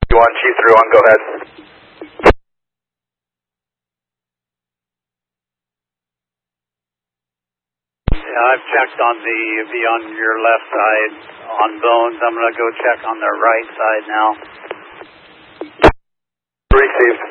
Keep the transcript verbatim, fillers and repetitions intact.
one, Chief three one, go ahead. Yeah, I've checked on the, the on your left side on Bones. I'm going to go check on the right side now. Received.